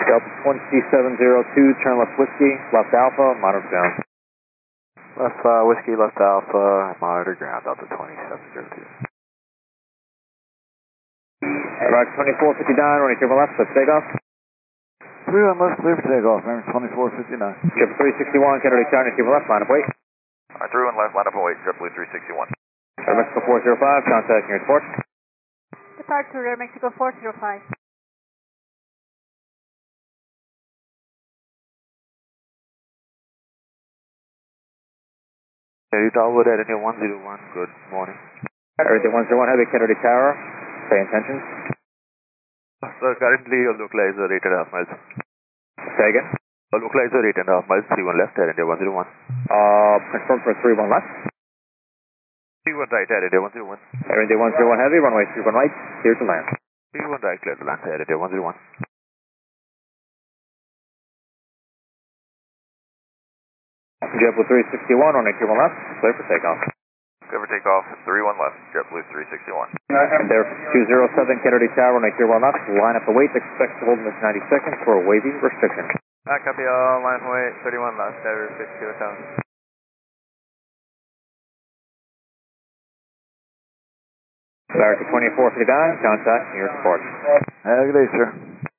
Delta 2702, turn left whiskey, left alpha, monitor ground. Left whiskey, left alpha, monitor ground, Delta 2702. Roger 2459, running clear left, let's take off. 31 left, clear for takeoff, remember 2459. Triple 361, Kennedy Tower, running clear left, line up wait. 31 left, line up and wait, JetBlue 361. Air Mexico 405, contact your report. Departure Air Mexico 405. Kennedy Tower, Air 101, good morning. Everything 101, heavy Kennedy Tower, pay attention. Sir, currently your localizer 8.5 miles. Say again? Localizer 8.5 miles, 31 left, Air India 101. Confirm for 31 left. 31 right, Air India 101. Air India 101 heavy, runway 31 right, clear to land. 31 right, clear to land, Air India 101. JetBlue 361, runway 31 left, clear for takeoff. Clear for takeoff, 31 left, JetBlue 361. And there 207 Kennedy Tower, runway 31 left, line up the wait, expect to hold in this 90 seconds for a wavy restriction. Copy all, line wait, 31 left, Air 607. America 2459, contact your report. Have a good day, sir.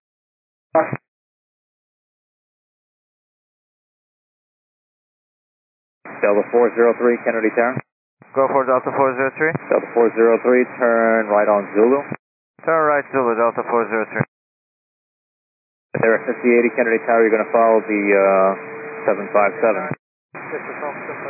Delta 403, Kennedy Tower. Go for Delta 403. Delta 403, turn right on Zulu. Turn right, Zulu, Delta 403. There at 5080 Kennedy Tower, you're going to follow the 757.